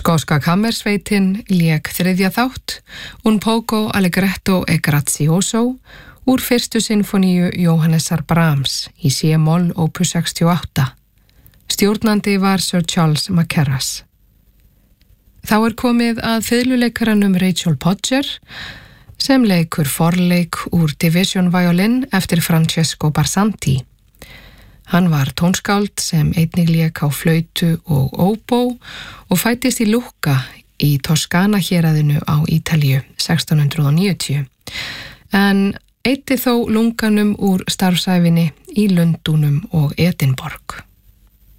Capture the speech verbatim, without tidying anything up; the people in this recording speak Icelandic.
Skóska kammersveitin lék þriðja þátt Un poco allegretto e grazioso úr fyrstu sinfoníu Jóhannesar Brahms í C-moll opus sextíu og átta. Stjórnandi var Sir Charles Mackerras. Þá er komið að fiðluleikaranum Rachel Podger sem leikur forleik úr Division Violin eftir Francesco Barsanti. Hann var tónskáld sem einnig lék á flautu og óbó og fæddist í Lucca í Toskana héraðinu á Ítalíu sextán hundrað níutíu, en eyddi þó lunganum úr starfsævinni í Lundúnum og Edinborg.